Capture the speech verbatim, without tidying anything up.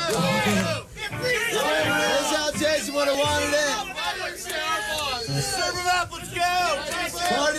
Here's how Jason would have wanted it. Serve him up, let's go! Party